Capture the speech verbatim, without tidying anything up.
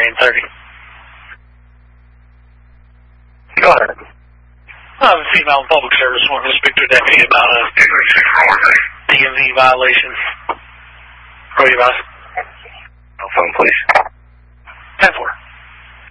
twenty-nine thirty. Go ahead. I have a female in public service wanting to speak to a deputy about a D M V violation. What are you about? Cell phone, please. ten four.